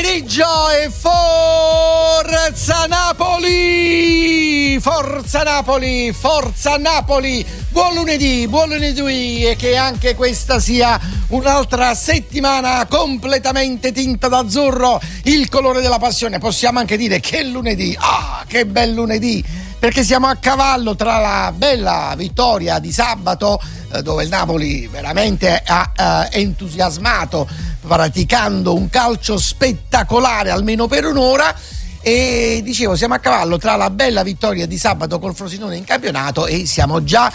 pomeriggio e Forza Napoli! Forza Napoli! Forza Napoli! Buon lunedì e che anche questa sia un'altra settimana completamente tinta d'azzurro, il colore della passione. Possiamo anche dire che lunedì, che bel lunedì, perché siamo a cavallo tra la bella vittoria di sabato, dove il Napoli veramente ha entusiasmato praticando un calcio spettacolare almeno per un'ora, e dicevo siamo a cavallo tra la bella vittoria di sabato col Frosinone in campionato e siamo già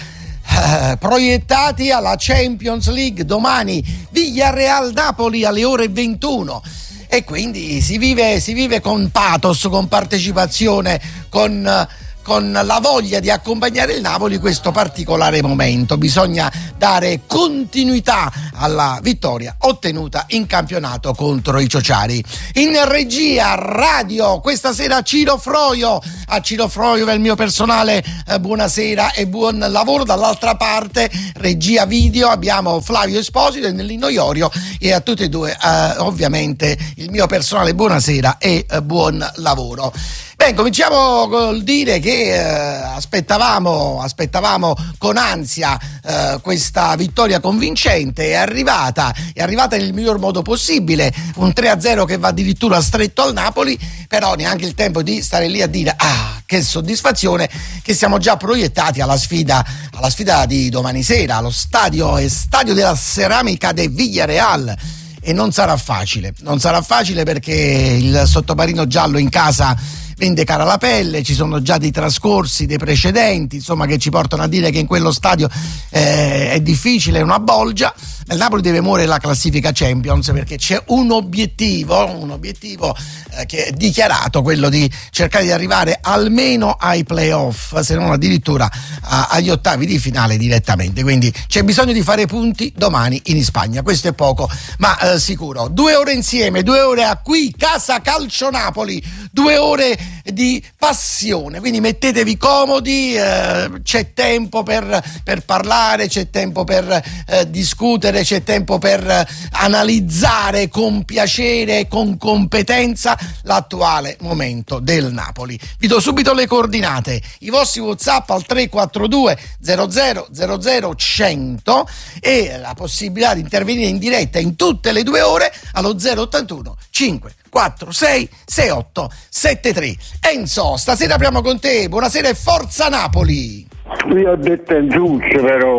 proiettati alla Champions League. Domani Villarreal Napoli alle ore 21 e quindi si vive con pathos, con partecipazione, con la voglia di accompagnare il Napoli questo particolare momento. Bisogna dare continuità alla vittoria ottenuta in campionato contro i ciociari. In regia radio questa sera Ciro Froio. A Ciro Froio del mio personale buonasera e buon lavoro. Dall'altra parte regia video abbiamo Flavio Esposito e Nellino Iorio, e a tutti e due ovviamente il mio personale buonasera e buon lavoro. Beh, cominciamo col dire che aspettavamo con ansia questa vittoria convincente. È arrivata nel miglior modo possibile, un 3-0 che va addirittura stretto al Napoli, però neanche il tempo di stare lì a dire che soddisfazione, che siamo già proiettati alla sfida di domani sera allo stadio della Ceramica de Villarreal. E non sarà facile perché il sottomarino giallo in casa vende cara la pelle. Ci sono già dei trascorsi, dei precedenti, insomma, che ci portano a dire che in quello stadio è difficile, è una bolgia. Il Napoli deve muovere la classifica Champions, perché c'è un obiettivo che è dichiarato, quello di cercare di arrivare almeno ai playoff, se non addirittura agli ottavi di finale direttamente. Quindi c'è bisogno di fare punti domani in Spagna, questo è poco ma sicuro. 2 ore insieme, 2 ore a qui Casa Calcio Napoli, 2 ore di passione, quindi mettetevi comodi, c'è tempo per parlare, c'è tempo per discutere, c'è tempo per analizzare con piacere e con competenza l'attuale momento del Napoli. Vi do subito le coordinate, i vostri WhatsApp al 342 00 100 e la possibilità di intervenire in diretta in tutte le 2 ore allo 081 5 4 6 68 73. Enzo, stasera apriamo con te. Buonasera e Forza Napoli. Io ho detto Enzuccio, però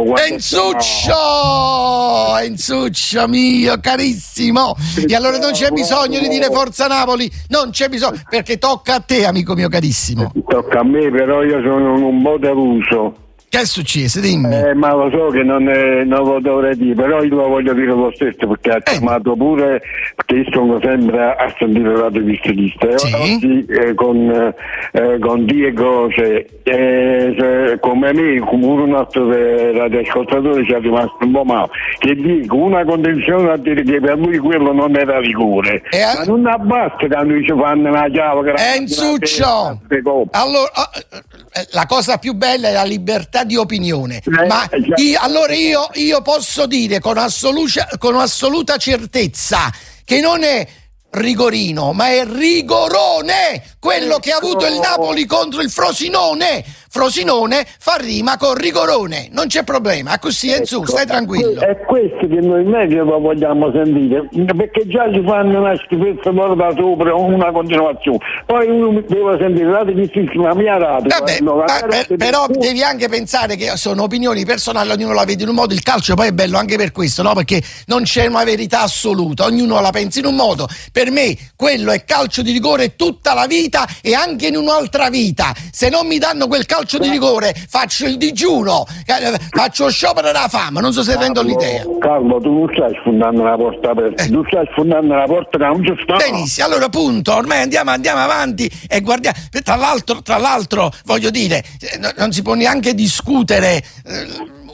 Enzuccio mio carissimo. E allora non c'è bisogno di dire Forza Napoli, non c'è bisogno, perché tocca a te, amico mio carissimo. Tocca a me, però io sono un po' deluso. Che è successo? Dimmi. Ma lo so che non lo dovrei dire, però io lo voglio dire lo stesso, perché ha chiamato pure, perché io sono sempre a sentire la rivista sì. Oggi con Diego come me, come un altro radioascoltatore ci è rimasto un po' male, che dico una condizione a dire che per lui quello non era rigore, ma non abbassa quando ci fanno una chiave. Enzuccio, allora la cosa più bella è la libertà di opinione, ma io posso dire con assoluta certezza che non è rigorino, ma è rigorone quello che ha avuto il Napoli contro il Frosinone fa rima con rigorone, non c'è problema, così Enzo, stai tranquillo. È questo che noi meglio lo vogliamo sentire, perché già ci fanno una schifezza da sopra, una continuazione, poi uno deve sentire la rivistissima mia radio. Però devi anche pensare che sono opinioni personali, ognuno la vede in un modo, il calcio poi è bello anche per questo, no? Perché non c'è una verità assoluta, ognuno la pensa in un modo. Per me quello è calcio di rigore tutta la vita e anche in un'altra vita. Se non mi danno quel calcio di rigore faccio il digiuno, faccio sciopero della fame, non so se rendo l'idea. Carlo, tu non stai sfondando la porta aperta, tu stai sfondando la porta che non ci sta. Benissimo, allora punto, ormai andiamo avanti e guardiamo. Tra l'altro voglio dire, non si può neanche discutere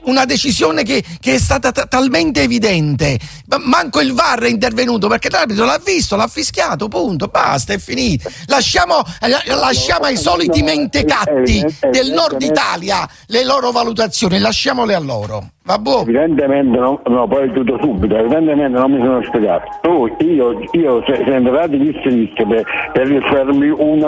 una decisione che è stata talmente evidente, manco il VAR è intervenuto perché l'arbitro l'ha visto, l'ha fischiato, punto, basta, è finito. Lasciamo ai soliti mentecatti del nord Italia le loro valutazioni, lasciamole a loro. Va buono. Evidentemente poi tutto subito, evidentemente non mi sono spiegato. Io sento Radio Vista per farmi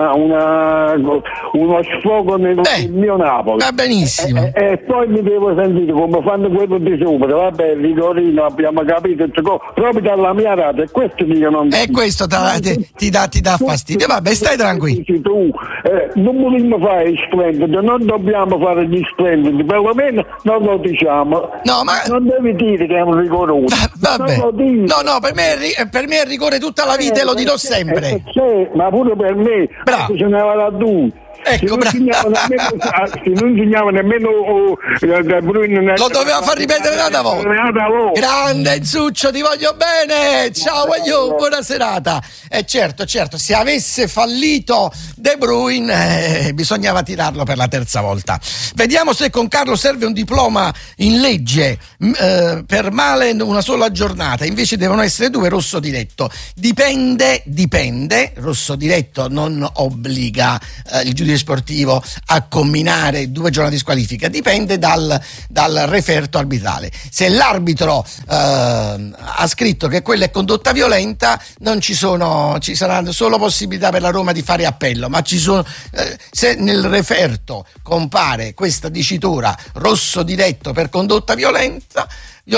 uno sfogo nel mio Napoli. Va benissimo. E poi mi devo sentire come fanno quello di sopra, vabbè, Rigorino abbiamo capito, proprio dalla mia rata, e questo io non. E questo ti dà fastidio. Vabbè, stai tranquillo. Tu, non vogliamo fare gli splendidi, non dobbiamo fare gli splendidi, perlomeno non lo diciamo. No, ma non devi dire che è un rigoroso. Vabbè. No, per me è rigore tutta la vita e lo dirò sempre. Ma pure per me. Bravo. Ce ne va la tu. Ecco, se non insegnava nemmeno lo doveva far ripetere un'altra volta. Grande Enzuccio, ti voglio bene, ciao, buona serata. Certo, se avesse fallito De Bruyne bisognava tirarlo per la terza volta. Vediamo se con Carlo serve un diploma in legge. Per Malen una sola giornata, invece devono essere 2, rosso diretto. Dipende, rosso diretto non obbliga il giudice sportivo a comminare 2 giornate di squalifica, dipende dal referto arbitrale. Se l'arbitro ha scritto che quella è condotta violenta, non ci saranno solo possibilità per la Roma di fare appello, ma ci sono se nel referto compare questa dicitura rosso diretto per condotta violenta,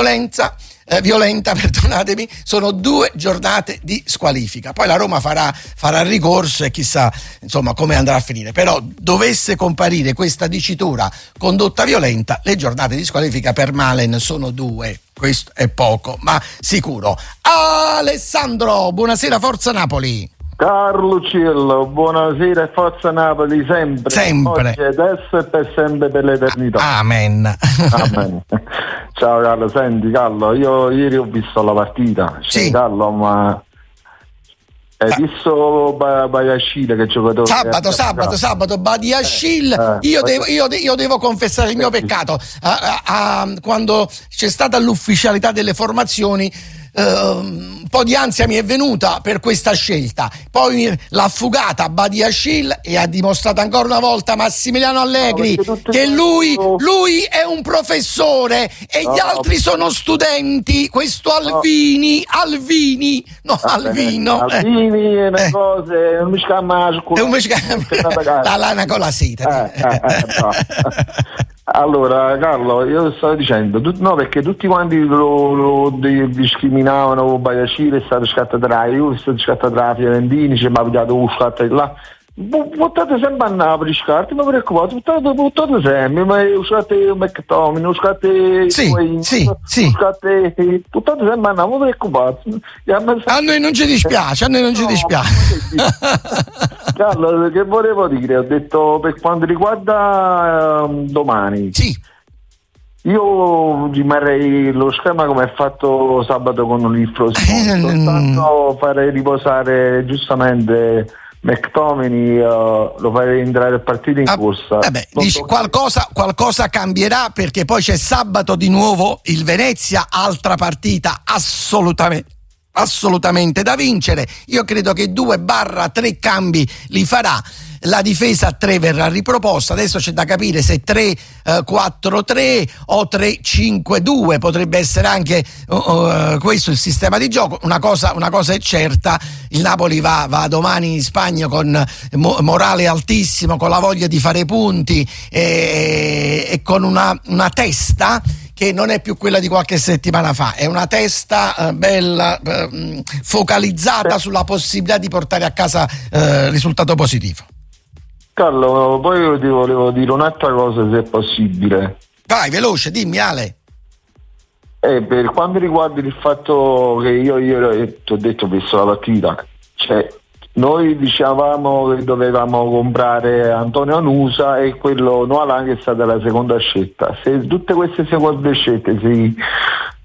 perdonatemi, sono 2 giornate di squalifica. Poi la Roma farà ricorso e chissà insomma come andrà a finire, però dovesse comparire questa dicitura condotta violenta, le giornate di squalifica per Malen sono 2. Questo è poco ma sicuro. Alessandro, buonasera, forza Napoli. Carlo Ciello, buonasera e forza Napoli sempre. Oggi, adesso e per sempre, per l'eternità. Amen. Ciao Carlo, senti Carlo, io ieri ho visto la partita. Sì. Carlo, ma hai visto Badiashile che giocatore? Sabato Badiashile. Io devo confessare il mio peccato. Quando c'è stata l'ufficialità delle formazioni, un po' di ansia mi è venuta per questa scelta, poi l'ha fugata Badiashile e ha dimostrato ancora una volta Massimiliano Allegri che lui è un professore e gli altri sono studenti. Questo Alvini è una cosa, non mi scamma la lana con la seta. Allora Carlo, io stavo dicendo perché tutti quanti lo discriminavano, Badiashile è stato scattato tra la Fiorentini, ci mi ha pigliato scattato là. Buttate sempre a Napoli scarti, ma preoccupate, buttate sempre, ma usate McTominay, usate buttate sempre a Napoli, preoccupate. A noi non ci dispiace, Carlo, che volevo dire? Ho detto per quanto riguarda domani. Sì. Io rimarrei lo schema come è fatto sabato con il Frosinone, soltanto farei riposare giustamente McTominay, lo farei entrare a partita in corsa. Dici, qualcosa cambierà perché poi c'è sabato di nuovo il Venezia, altra partita assolutamente da vincere. Io credo che 2-3 cambi li farà. La difesa a 3 verrà riproposta, adesso c'è da capire se 3-4-3 o 3-5-2, potrebbe essere anche questo il sistema di gioco. Una cosa è certa, il Napoli va domani in Spagna con morale altissimo, con la voglia di fare punti e con una testa che non è più quella di qualche settimana fa, è una testa bella, focalizzata sulla possibilità di portare a casa risultato positivo. Carlo, poi ti volevo dire un'altra cosa, se è possibile. Vai, veloce, dimmi Ale. Per quanto riguarda il fatto che io ti ho detto, ho visto la partita, cioè noi dicevamo che dovevamo comprare Antonio Nusa e quello Noalan che è stata la seconda scelta. Se tutte queste seconde scelte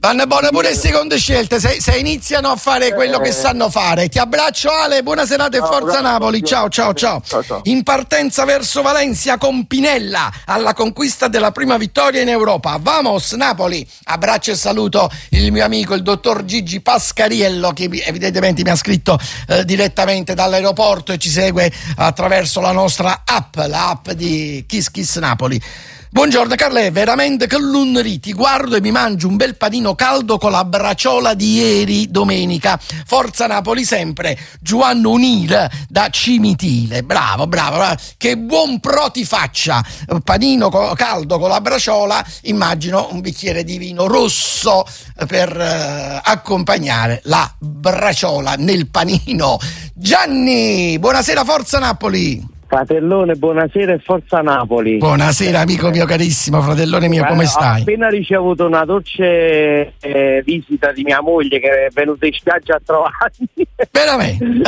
Vanno buone pure le seconde scelte, se iniziano a fare quello che sanno fare. Ti abbraccio Ale, buona serata e forza Napoli. Ciao. In partenza verso Valencia con Pinella alla conquista della prima vittoria in Europa. Vamos Napoli. Abbraccio e saluto il mio amico il dottor Gigi Pascariello, che evidentemente mi ha scritto direttamente dall'aeroporto e ci segue attraverso la nostra app, la app di Kiss Kiss Napoli. Buongiorno Carle, veramente che lunedì ti guardo e mi mangio un bel panino caldo con la braciola di ieri domenica. Forza Napoli sempre. Giovanni Unile da Cimitile. Bravo. Che buon pro ti faccia. Panino caldo con la braciola, immagino un bicchiere di vino rosso per accompagnare la braciola nel panino. Gianni, buonasera Forza Napoli. Fratellone, buonasera e forza Napoli. Buonasera amico mio carissimo, fratellone mio, come stai? Ho appena ricevuto una dolce visita di mia moglie che è venuta in spiaggia a trovarmi. Veramente?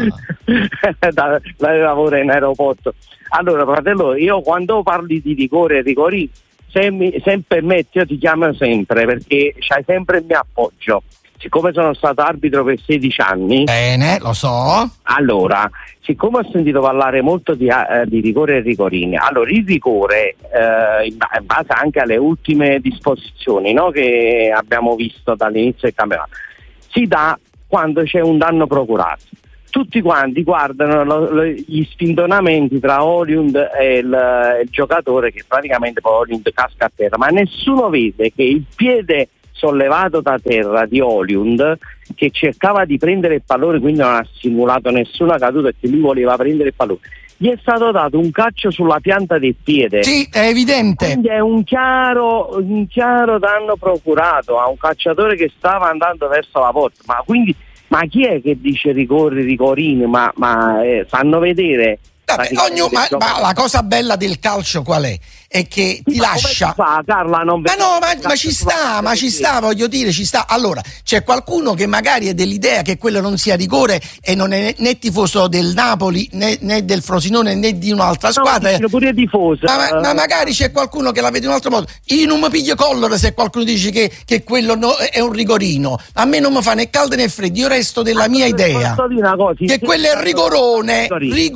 Lei lavora in aeroporto. Allora fratello, io quando parli di rigore e rigori, se permetti io ti chiamo sempre perché c'hai sempre il mio appoggio. Siccome sono stato arbitro per 16 anni. Bene, lo so. Allora, siccome ho sentito parlare molto di rigore e rigorini, allora il rigore, in base anche alle ultime disposizioni, no, che abbiamo visto dall'inizio del campionato, si dà quando c'è un danno procurato. Tutti quanti guardano gli spintonamenti tra Højlund e il giocatore, che praticamente poi Højlund casca a terra, ma nessuno vede che il piede sollevato da terra di Højlund, che cercava di prendere il pallone, quindi non ha simulato nessuna caduta perché lui voleva prendere il pallone, gli è stato dato un calcio sulla pianta del piede. Sì, è evidente. Quindi è un chiaro danno procurato a un calciatore che stava andando verso la porta. Ma chi è che dice rigorini? Ma fanno vedere. Vabbè, ma la cosa bella del calcio qual è? È che ti lascia. Carla, Ma ci sta, voglio dire, ci sta. Allora, c'è qualcuno che magari è dell'idea che quello non sia rigore e non è né tifoso del Napoli né del Frosinone né di un'altra squadra. Pure tifoso. Ma magari c'è qualcuno che la vede in un altro modo. Io non mi piglio collera se qualcuno dice che quello è un rigorino. A me non mi fa né caldo né freddo, io resto della mia idea. Che quello è rigorone.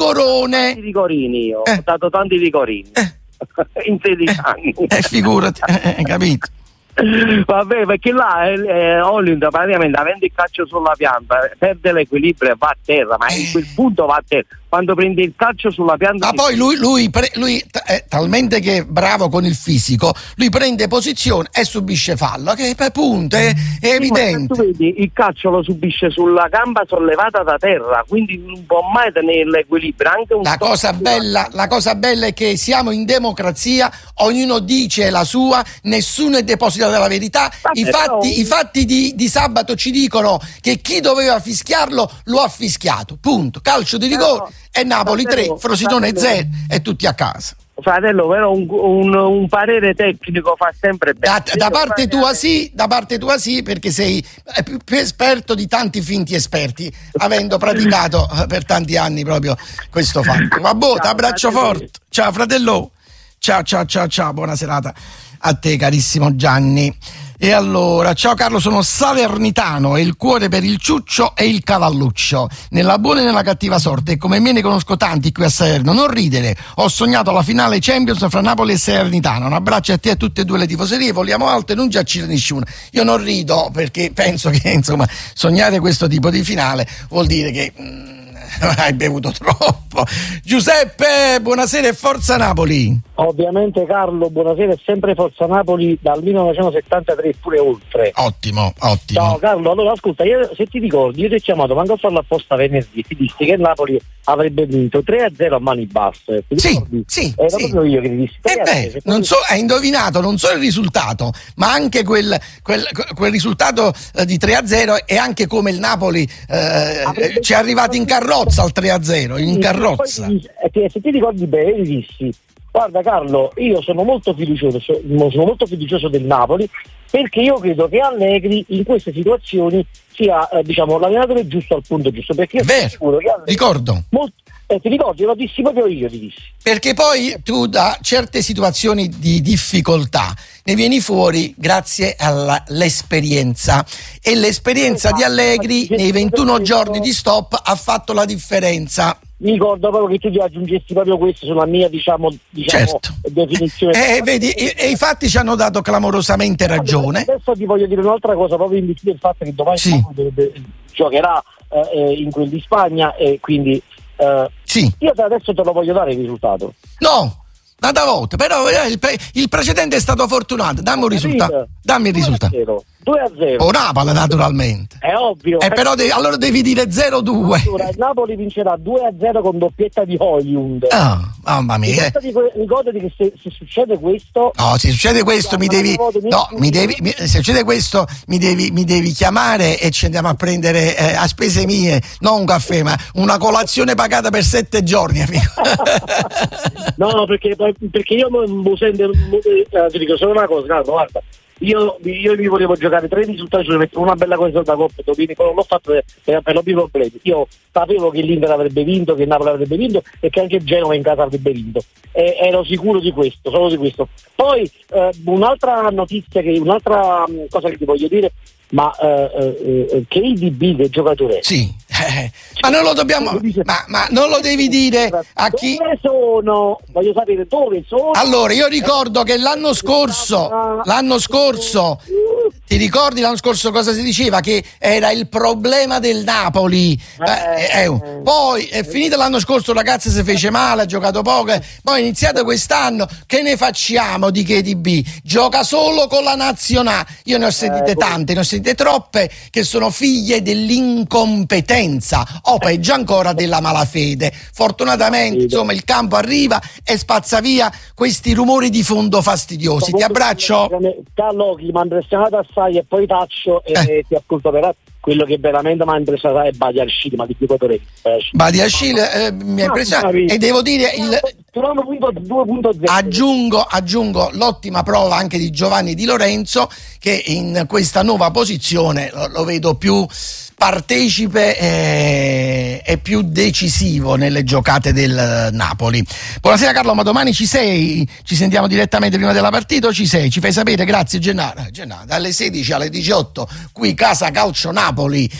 Rigorini, io ho dato tanti rigorini in 16 anni. Figurati, capito? Vabbè, perché là Højlund praticamente avendo il calcio sulla pianta perde l'equilibrio e va a terra, ma in quel punto va a terra. Quando prende il calcio sulla pianta, ma poi lui è talmente che è bravo con il fisico, lui prende posizione e subisce fallo, che punto è evidente. Tu vedi, il calcio lo subisce sulla gamba sollevata da terra, quindi non può mai tenere l'equilibrio. Anche la cosa bella è che siamo in democrazia, ognuno dice la sua, nessuno è depositato della verità. I fatti di sabato ci dicono che chi doveva fischiarlo lo ha fischiato, punto. Calcio di rigore e Napoli 3, Frosinone 0 e tutti a casa. Fratello, però un parere tecnico fa sempre bene. Da parte tua sì, perché sei più esperto di tanti finti esperti, avendo praticato per tanti anni proprio questo fatto. Vabbè, t'abbraccio forte. Ciao fratello. Ciao, buona serata a te carissimo Gianni. E allora, ciao Carlo, sono salernitano e il cuore per il ciuccio e il cavalluccio, nella buona e nella cattiva sorte, e come me ne conosco tanti qui a Salerno. Non ridere, ho sognato la finale Champions fra Napoli e Salernitana. Un abbraccio a te e a tutte e due le tifoserie, vogliamo alte, non già ci nessuno. Io non rido perché penso che insomma sognare questo tipo di finale vuol dire che hai bevuto troppo. Giuseppe, buonasera e forza Napoli. Ovviamente Carlo, buonasera e sempre forza Napoli dal 1973 pure oltre. Ottimo. Ciao Carlo, allora ascolta, se ti ricordi, io ti ho chiamato, manco a farlo apposta venerdì, ti dissi che Napoli avrebbe vinto 3-0 a mani basse. Sì. Era proprio io che ti dissi. Hai indovinato non solo il risultato, ma anche quel risultato di 3-0 e anche come il Napoli ci è arrivato in carrozza al 3-0, in carrozza. Se ti ricordi bene, ti dissi: guarda Carlo, io sono molto fiducioso del Napoli perché io credo che Allegri in queste situazioni sia l'allenatore giusto al punto giusto, perché io sono sicuro che Allegri ricordo. Ti ricordi, lo dissi proprio io, ti dissi. Perché poi tu da certe situazioni di difficoltà ne vieni fuori grazie all'esperienza, e l'esperienza di Allegri nei 21 giorni di stop ha fatto la differenza. Mi ricordo proprio che tu ti aggiungesti proprio questo sulla mia certo. definizione. Vedi, e i fatti ci hanno dato clamorosamente ragione. Adesso ti voglio dire un'altra cosa, proprio in virtù del fatto che domani giocherà in quel di Spagna, e quindi io adesso te lo voglio dare il risultato. No, da volta, però il precedente è stato fortunato. Dammi un risultato. Dammi il risultato. 2-0. O Napoli, naturalmente. È ovvio. Però allora devi dire 0-2. Allora, il Napoli vincerà 2-0 con doppietta di Højlund. Mamma mia. Ricordati che se succede questo. No, se succede questo se succede questo mi devi chiamare e ci andiamo a prendere a spese mie, non un caffè, ma una colazione pagata per 7 giorni, amico. No, perché io non sento, ti dico solo una cosa, Carlo, guarda. Io mi volevo giocare 3 risultati, cioè mettere una bella cosa da Coppa, non l'ho fatto per ovvi problemi. Io sapevo che l'Inter avrebbe vinto, che il Napoli avrebbe vinto e che anche Genova in casa avrebbe vinto. Ero sicuro di questo, solo di questo. Poi un'altra cosa che ti voglio dire, ma che IDB del giocatore. Sì, ma non lo dobbiamo, ma non lo devi dire a chi. Dove sono? Voglio sapere dove sono. Allora, io ricordo che l'anno scorso, ti ricordi l'anno scorso cosa si diceva? Che era il problema del Napoli. Poi è finito l'anno scorso, il ragazzo si fece male, ha giocato poco, poi è iniziato quest'anno, che ne facciamo di KDB? Gioca solo con la nazionale. Io ne ho sentite tante, ne ho sentite troppe che sono figlie dell'incompetenza o peggio ancora della malafede. Fortunatamente insomma il campo arriva e spazza via questi rumori di fondo fastidiosi. Ti abbraccio. Carlo, mi ha impressionato assai e poi taccio e ti ascolto, però quello che veramente mi ha impressionato è Badiashile, ma di più potrei. Badiashile mi ha impressionato, e devo dire 2.0. aggiungo l'ottima prova anche di Giovanni Di Lorenzo, che in questa nuova posizione lo vedo più partecipe e più decisivo nelle giocate del Napoli. Buonasera Carlo, ma domani ci sei? Ci sentiamo direttamente prima della partita o ci sei? Ci fai sapere? Grazie Gennaro, dalle 16 alle 18 qui Casa Calcio Napoli.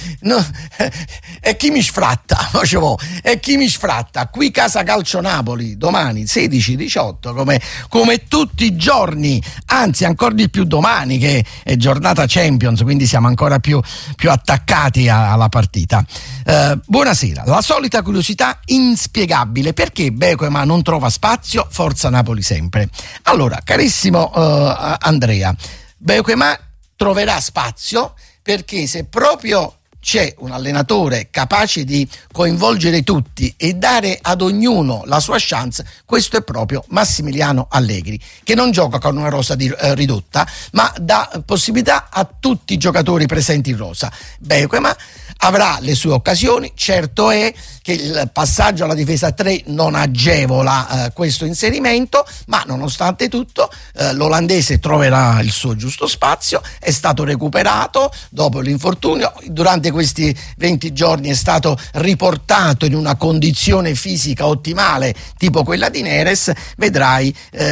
E chi mi sfratta? E chi mi sfratta? Qui Casa Calcio Napoli domani 16-18 come tutti i giorni, anzi ancora di più domani che è giornata Champions, quindi siamo ancora più attaccati alla partita. Buonasera, la solita curiosità inspiegabile: perché Beukema non trova spazio? Forza Napoli sempre. Allora, carissimo Andrea, Beukema troverà spazio perché se proprio c'è un allenatore capace di coinvolgere tutti e dare ad ognuno la sua chance, questo è proprio Massimiliano Allegri, che non gioca con una rosa ridotta, ma dà possibilità a tutti i giocatori presenti in rosa. Beukema avrà le sue occasioni, certo è che il passaggio alla difesa 3 non agevola questo inserimento, ma nonostante tutto l'olandese troverà il suo giusto spazio, è stato recuperato dopo l'infortunio, durante questi 20 giorni è stato riportato in una condizione fisica ottimale tipo quella di Neres, vedrai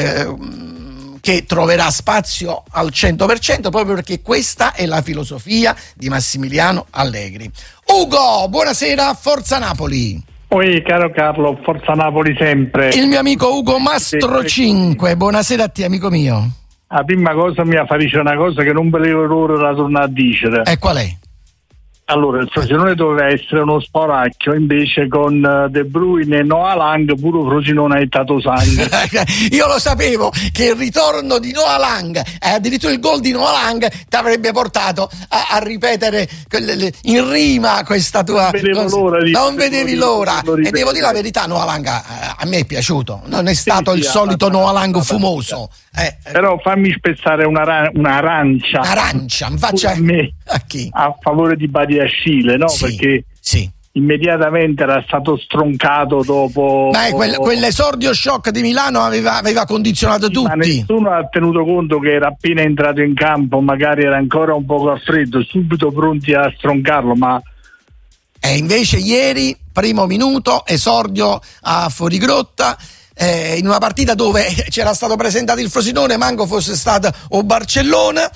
che troverà spazio al 100% proprio perché questa è la filosofia di Massimiliano Allegri. Ugo, buonasera, Forza Napoli. Oi, caro Carlo, Forza Napoli sempre. Il mio amico Ugo Mastro 5, buonasera a te amico mio. La prima cosa mi fa dire una cosa che non volevo l'ora da tornare a dire. E qual è? Allora, il Frosinone doveva essere uno sporacchio, invece con De Bruyne e Noah Lang pure Frosinone ha dato sangue. Io lo sapevo che il ritorno di Noah Lang, addirittura il gol di Noah Lang, ti avrebbe portato a ripetere in rima questa tua cosa. Non vedevi l'ora. E devo dire la verità, Noah Lang a me è piaciuto, non è stato il solito Noah Lang fumoso. Però fammi spezzare un'arancia. Arancia, mi faccia a me, a chi? A favore di Badiashile, no? Sì, perché sì. immediatamente era stato stroncato dopo. Ma quell'esordio shock di Milano aveva condizionato tutti. Ma nessuno ha tenuto conto che era appena entrato in campo, magari era ancora un poco a freddo, subito pronti a stroncarlo, ma. E invece ieri, primo minuto, esordio a fuorigrotta, in una partita dove c'era stato presentato il Frosinone, manco fosse stato o Barcellona.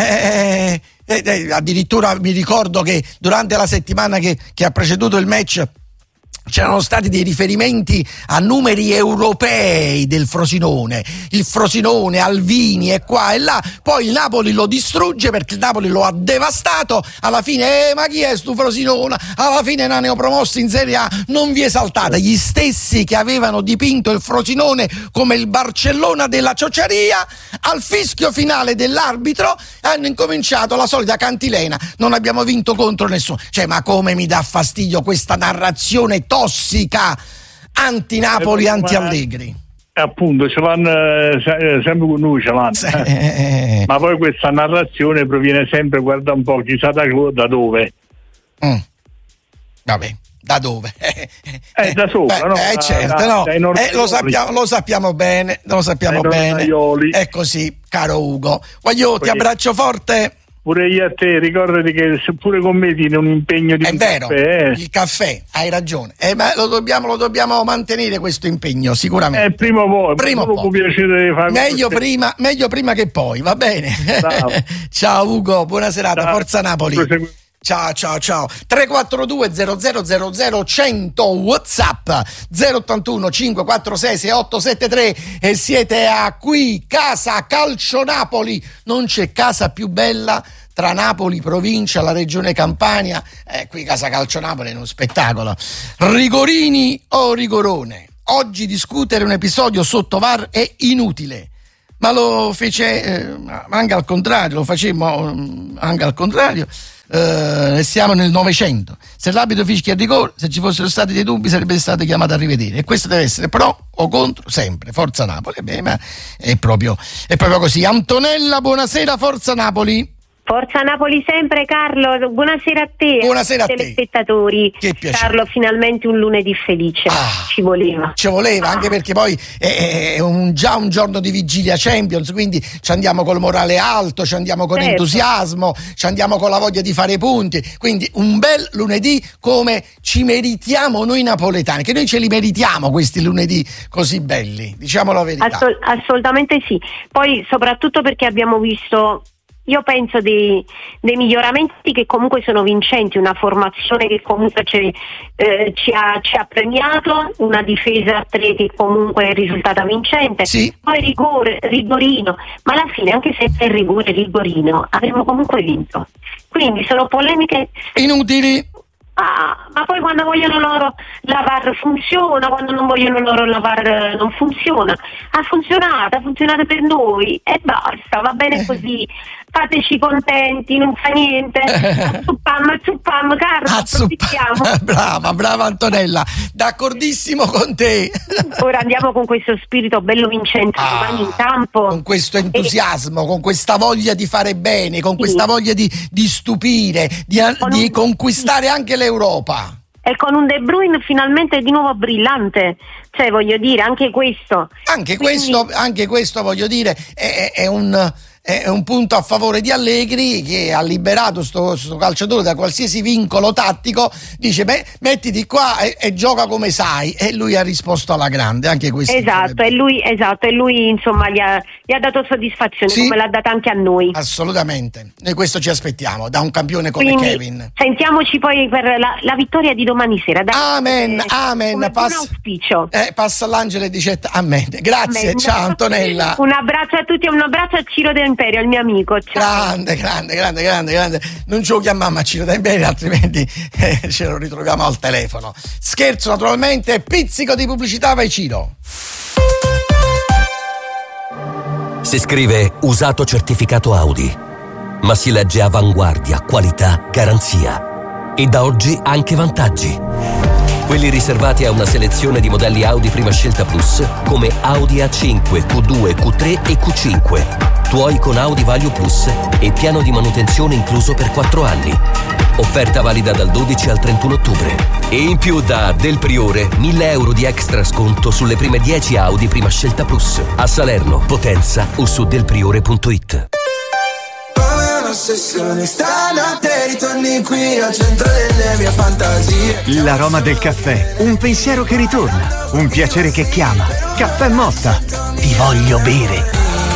Addirittura mi ricordo che durante la settimana che ha preceduto il match c'erano stati dei riferimenti a numeri europei del Frosinone, il Frosinone, Alvini e qua e là, poi il Napoli lo distrugge perché il Napoli lo ha devastato, alla fine ma chi è sto Frosinone? Alla fine ne hanno promossi in Serie A, non vi esaltate, gli stessi che avevano dipinto il Frosinone come il Barcellona della ciociaria, al fischio finale dell'arbitro hanno incominciato la solita cantilena, non abbiamo vinto contro nessuno, cioè ma come mi dà fastidio questa narrazione tossica anti-Napoli, anti-Allegri. Appunto, ce l'hanno sempre con noi, ce l'hanno. Ma poi questa narrazione proviene sempre, guarda un po', chissà da dove. Vabbè, da dove? Da sopra, no? Certo, no. Lo sappiamo bene, È così, caro Ugo. Voglio, ti abbraccio forte. Pure io a te, ricordati che seppure con me tieni un impegno di caffè. Il caffè, hai ragione. Ma lo dobbiamo mantenere questo impegno, sicuramente. Prima o poi. Può piacere fare meglio prima che poi, va bene? Ciao Ugo, buona serata, ciao. Forza Napoli. Ciao. 342 0000 100 WhatsApp 081 546 6873 e siete a qui Casa Calcio Napoli. Non c'è casa più bella tra Napoli, provincia, la regione Campania. Qui Casa Calcio Napoli è uno spettacolo. Rigorini o rigorone? Oggi discutere un episodio sotto VAR è inutile. Ma lo fece anche al contrario, lo facemmo anche al contrario. Siamo nel Novecento. Se l'arbitro fischia il rigore, se ci fossero stati dei dubbi sarebbe stato chiamato a rivedere, e questo deve essere pro o contro sempre. Forza Napoli. Ma è proprio così. Antonella, buonasera. Forza Napoli. Forza Napoli sempre, Carlo, buonasera a te. Buonasera a te. Telespettatori. Che piacere. Carlo, finalmente un lunedì felice. Ci voleva, anche perché poi è già un giorno di vigilia Champions, quindi ci andiamo col morale alto, ci andiamo con entusiasmo, ci andiamo con la voglia di fare punti, quindi un bel lunedì come ci meritiamo noi napoletani, che noi ce li meritiamo questi lunedì così belli, diciamo la verità. Assolutamente sì, poi soprattutto perché abbiamo visto, io penso, dei miglioramenti che comunque sono vincenti, una formazione che comunque ci ha premiato, una difesa a tre che comunque è risultata vincente, sì. Poi rigorino, ma alla fine anche senza il rigorino avremmo comunque vinto, quindi sono polemiche inutili. Ma poi quando vogliono loro la VAR funziona, quando non vogliono loro la VAR non funziona. Ha funzionato per noi e basta, va bene così. Fateci contenti, non fa niente. Azzupam, Carlo, approfittiamo. Brava Antonella, d'accordissimo con te. Ora andiamo con questo spirito bello vincente, mani in campo. Con questo entusiasmo, con questa voglia di fare bene, con questa voglia di stupire, di conquistare anche l'Europa. E con un De Bruyne finalmente di nuovo brillante, cioè voglio dire, anche questo. Anche questo voglio dire, è un punto a favore di Allegri, che ha liberato sto calciatore da qualsiasi vincolo tattico, dice mettiti qua e gioca come sai, e lui ha risposto alla grande, anche questo. Esatto, e lui insomma gli ha dato soddisfazione, sì, come l'ha data anche a noi. Assolutamente, noi questo ci aspettiamo da un campione come Kevin. Sentiamoci poi per la vittoria di domani sera. Amen. Passa all'angelo e dice amen. Grazie, amen. Ciao Antonella. Un abbraccio a tutti e un abbraccio a Ciro De Imperio, il mio amico. Ciao. Grande. Non ci chiamiamo a Ciro De Imperio, altrimenti ce lo ritroviamo al telefono. Scherzo, naturalmente. Pizzico di pubblicità, vai Ciro. Si scrive usato certificato Audi, ma si legge avanguardia, qualità, garanzia. E da oggi anche vantaggi. quelli riservati a una selezione di modelli Audi Prima Scelta Plus come Audi A5, Q2, Q3 e Q5. Tuoi con Audi Value Plus e piano di manutenzione incluso per 4 anni. Offerta valida dal 12 al 31 ottobre. E in più da Del Priore 1.000 euro di extra sconto sulle prime 10 Audi Prima Scelta Plus. A Salerno, Potenza o su delpriore.it. Stanotte ritorni qui al centro delle mie fantasie. L'aroma del caffè, un pensiero che ritorna, un piacere che chiama. Caffè Motta, ti voglio bere.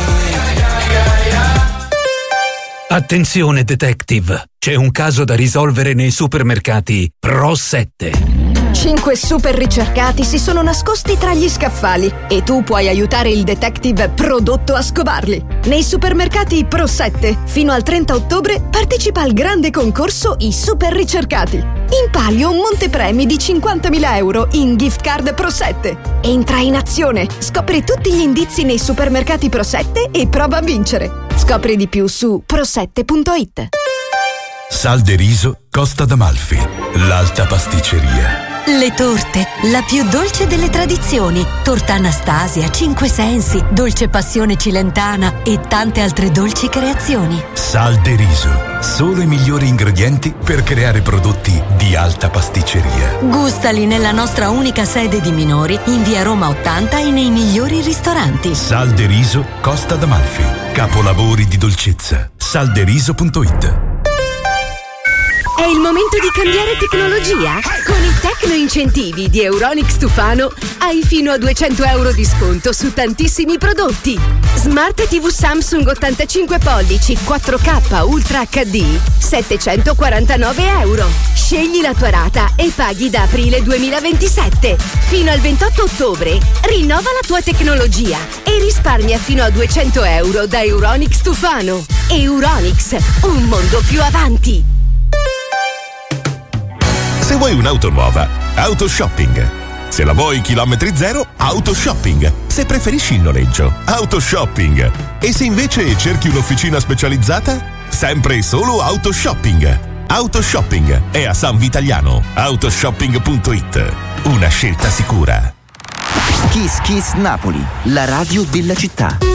Attenzione detective, c'è un caso da risolvere nei supermercati Pro 7. 5 super ricercati si sono nascosti tra gli scaffali e tu puoi aiutare il detective prodotto a scovarli. Nei supermercati Pro 7, fino al 30 ottobre, partecipa al grande concorso I Super Ricercati. In palio un montepremi di 50.000 euro in gift card Pro 7. Entra in azione, scopri tutti gli indizi nei supermercati Pro 7 e prova a vincere. Scopri di più su pro7.it. Sal de Riso Costa d'Amalfi, l'alta pasticceria. Le torte, la più dolce delle tradizioni. Torta Anastasia, 5 sensi, dolce passione cilentana e tante altre dolci creazioni. Sal de Riso, solo i migliori ingredienti per creare prodotti di alta pasticceria. Gustali nella nostra unica sede di Minori, in via Roma 80 e nei migliori ristoranti. Sal de Riso Costa d'Amalfi, capolavori di dolcezza. salderiso.it. È il momento di cambiare tecnologia? Con i Tecno Incentivi di Euronics Tufano hai fino a 200 euro di sconto su tantissimi prodotti. Smart TV Samsung 85 pollici 4K Ultra HD 749 euro. Scegli la tua rata e paghi da aprile 2027. Fino al 28 ottobre rinnova la tua tecnologia e risparmia fino a 200 euro da Euronics Tufano. Euronics, un mondo più avanti. Se vuoi un'auto nuova, Autoshopping. Se la vuoi chilometri zero, Autoshopping. Se preferisci il noleggio, Autoshopping. E se invece cerchi un'officina specializzata, sempre e solo Autoshopping. Autoshopping è a San Vitaliano. Autoshopping.it. Una scelta sicura. Kiss Kiss Napoli, la radio della città.